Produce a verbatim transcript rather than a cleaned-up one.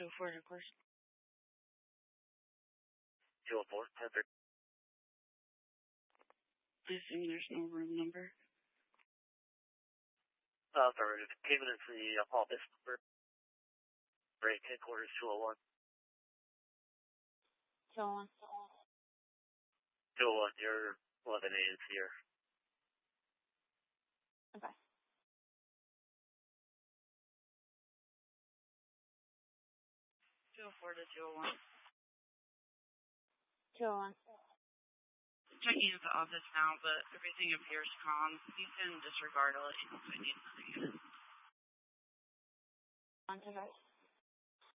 two oh four, of course. two oh four, ten thirty. I assume there's no room number. Uh, affirmative. Came in for the uh, office number. Break headquarters two oh one. two oh one. two oh one, your eleven A is here. Okay. two oh four to two oh one. two oh one. Checking into the office now, but everything appears calm. You can disregard all it if I need another unit. On to